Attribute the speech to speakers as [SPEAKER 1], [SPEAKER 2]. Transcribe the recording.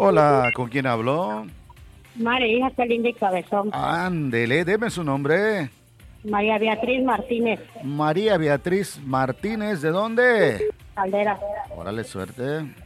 [SPEAKER 1] Hola, ¿con quién habló?
[SPEAKER 2] María, qué linda y cabezón.
[SPEAKER 1] Ándele, deme su nombre.
[SPEAKER 2] María Beatriz Martínez,
[SPEAKER 1] María Beatriz Martínez, ¿de dónde?
[SPEAKER 2] Caldera.
[SPEAKER 1] Órale, suerte.